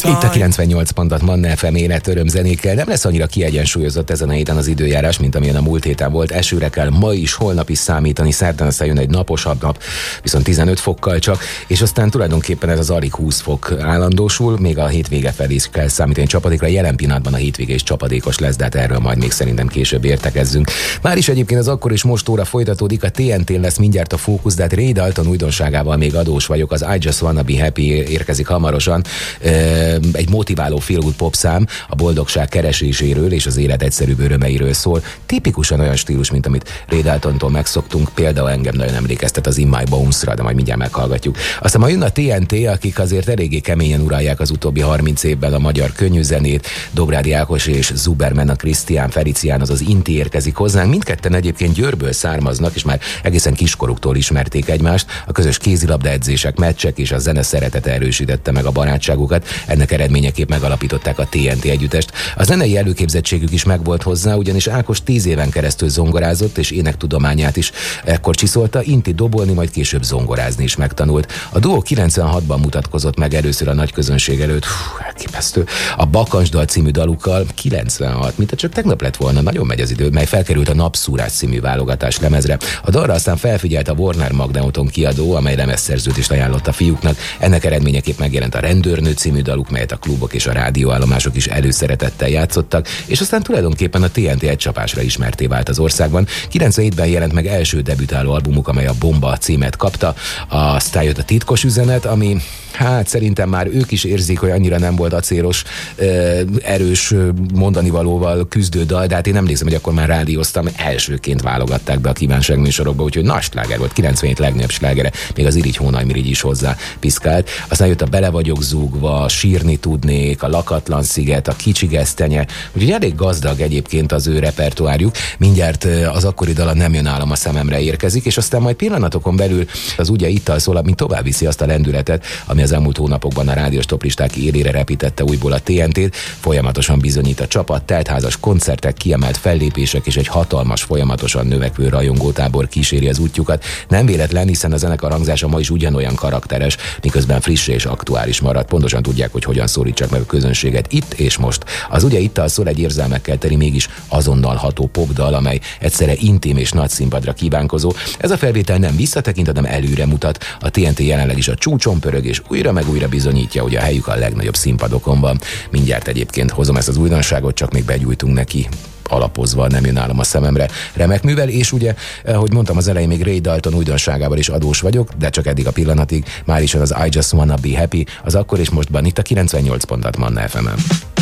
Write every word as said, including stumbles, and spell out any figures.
Itt a kilencvennyolc pontot Manna ef em élet öröm zenékkel. Nem lesz annyira kiegyensúlyozott ezen a héten az időjárás, mint amilyen a múlt héten volt. Esőre kell ma is, holnap is számítani, szerdán aztán jön egy naposabb nap, viszont tizenöt fokkal csak, és aztán tulajdonképpen ez az alig húsz fok állandósul, még a hétvége felé is kell számítani csapadékra. Jelen pillanatban a hétvége is csapadékos lesz, de hát erről majd még szerintem később értekezzünk. Már is egyébként az akkor és most óra folytatódik, a té en té lesz mindjárt a fókusz, de hát Ray Dalton újdonságával még adós vagyok, az I Just Wanna Be Happy érkezik hamarosan. Egy motiváló feel good pop szám a boldogság kereséséről és az élet egyszerűbb örömeiről szól. Tipikusan olyan stílus, mint amit Ray Daltontól megszoktunk, például engem nagyon emlékeztet az In My Bones-ra, de majd mindjárt meghallgatjuk. Aztán majd jön a té en té, akik azért eléggé keményen uralják az utóbbi harminc évben a magyar könnyűzenét. Dobrádi Ákos és Zuberman, a Krisztián Felicián, az az Inti érkezik hozzánk. Mindketten egyébként Győrből származnak, és már egészen kiskoruktól ismerték egymást. A közös kézilabda edzések, meccsek és a zene szeretete erősítette meg a barátságukat. Ennek eredményeképp megalapították a té en té együttest. A zenei előképzettségük is megvolt hozzá, ugyanis Ákos tíz éven keresztül zongorázott, és énektudományát is ekkor csiszolta, Inti dobolni, majd később zongorázni is megtanult. A duó kilencvenhatban mutatkozott meg először a nagy közönség előtt. Hú, elképesztő. A Bakancsdal című dalukkal kilencvenhat, mint csak tegnap lett volna, nagyon megy az idő, mely felkerült a Napszúrás című válogatás lemezre. A dalra aztán felfigyelt a Warner Magneton kiadó, amely lemezszerződést ajánlott a fiúknak. Ennek eredményeképp megjelent a Rendőrnő című daluk, melyet a klubok és a rádióállomások is előszeretettel játszottak, és aztán tulajdonképpen a té en té egy csapásra ismertté vált az országban. kilencvenhétben jelent meg első debütáló albumuk, amely a Bomba címet kapta. Aztán jött a Titkos üzenet, ami hát szerintem már ők is érzik, hogy annyira nem volt acélos, erős mondanivalóval küzdő dal, de hát én emlékszem, hogy akkor már rádióztam, elsőként válogatták be a kívánság műsorokba, úgyhogy nagy sláger volt, kilencvenhét legnagyobb slágere, még az Irigy Hónajmirigy is hozzá piszkált. Aztán jött a Bele vagyok zúgva, Sírni tudnék, a Lakatlan sziget, a Kicsi gesztenye, úgyhogy elég gazdag egyébként az ő repertoárjuk. Mindjárt az akkori dala Nem jön állam a szememre érkezik, és aztán majd pillanatokon belül az Ugye ittal szól, mint tovább viszi azt a lendületet, ami az elmúlt hónapokban a rádiós toplisták élére repítette újból a té en tét. Folyamatosan bizonyít a csapat, teltházas koncertek, kiemelt fellépések és egy hatalmas, folyamatosan növekvő rajongótábor kíséri az útjukat. Nem véletlen, hiszen a zenekar hangzása ma is ugyanolyan karakteres, miközben friss és aktuális marad. Pontosan tudják, hogy hogyan szólítsák meg a közönséget itt és most. Az Ugye ittal szól egy érzelmekkel teli, mégis azonnal ható popdal, amely egyszerre intim és nagy színpadra kívánkozó. Ez a felvétel nem visszatekint, hanem előre mutat. A té en té jelenleg is a csúcson pörög, és újra meg újra bizonyítja, hogy a helyük a legnagyobb színpadokon van. Mindjárt egyébként hozom ezt az újdonságot, csak még begyújtunk neki alapozva, Nem jön állam a szememre remek művel, és ugye, ahogy mondtam az elején, még Ray Dalton újdonságával is adós vagyok, de csak eddig a pillanatig. Már is az I Just Wanna Be Happy, az akkor és mostban itt a kilencvennyolc pontot Manna ef emen.